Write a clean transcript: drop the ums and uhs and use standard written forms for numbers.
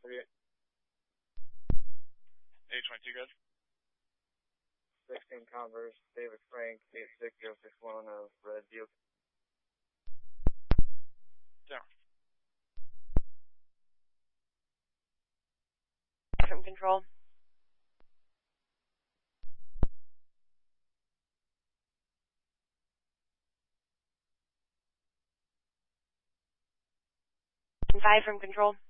822 good. 16 Converse, David Frank, 86061 of Red Buick. Down. From control. Five from control.